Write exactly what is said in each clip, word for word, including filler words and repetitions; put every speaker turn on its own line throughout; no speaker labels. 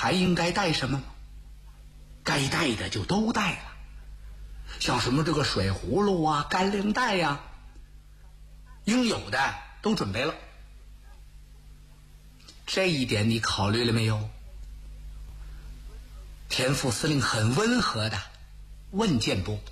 还应该带什么吗？该带的就都带了，像什么这个水葫芦啊、干粮袋呀、啊，应有的都准备了。这一点你考虑了没有？田副司令很温和的问建波：“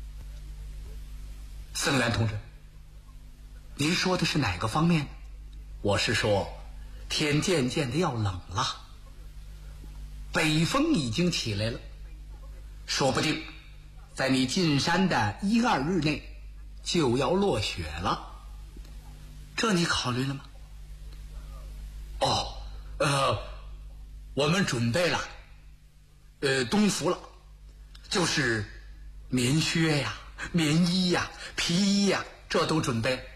司令员同志，您说的是哪个方面？”我是说，天渐渐的要冷了，北风已经起来了，说不定在你进山的一二日内就要落雪了，这你考虑了吗？哦，呃，我们准备了，呃，冬服了，就是棉靴呀、棉衣呀、皮衣呀，这都准备。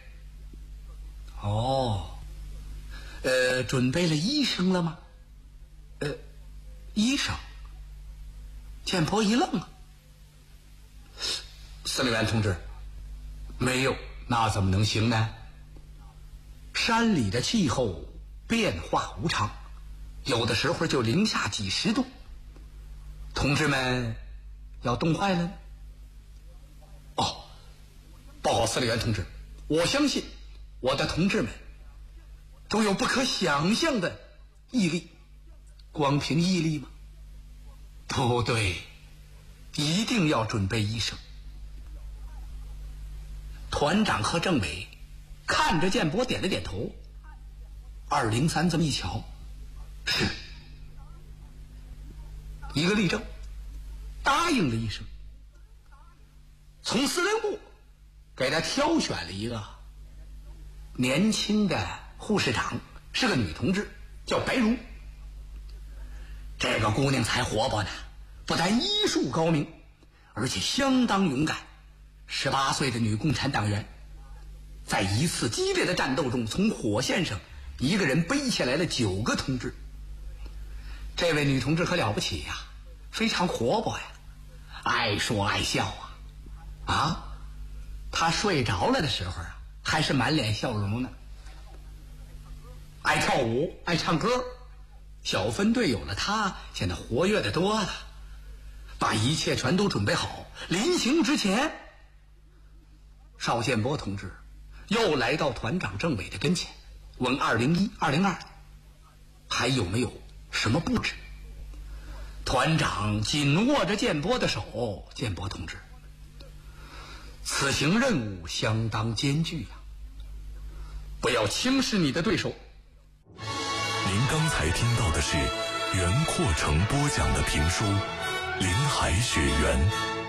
哦，呃，准备了医生了吗？呃，医生？建波一愣啊。司令员同志，没有，那怎么能行呢？山里的气候变化无常，有的时候就零下几十度，同志们要冻坏了。哦，报告司令员同志，我相信我的同志们都有不可想象的毅力。光凭毅力吗？不对，一定要准备医生。团长和政委看着建波点了点头。二零三这么一瞧，是一个立正，答应了一声。从司令部给他挑选了一个年轻的护士长，是个女同志，叫白茹。这个姑娘才活泼呢，不但医术高明，而且相当勇敢。十八岁的女共产党员，在一次激烈的战斗中，从火线上一个人背下来了九个同志。这位女同志可了不起呀，非常活泼呀，爱说爱笑啊。啊，她睡着了的时候啊，还是满脸笑容呢。爱跳舞，爱唱歌，小分队有了她，现在活跃的多了。把一切全都准备好，临行之前，邵建波同志又来到团长政委的跟前，问二零一、二零二还有没有什么布置。团长紧握着建波的手：“建波同志，此行任务相当艰巨啊，不要轻视你的对手。”
您刚才听到的是袁阔成播讲的评书《林海雪原》。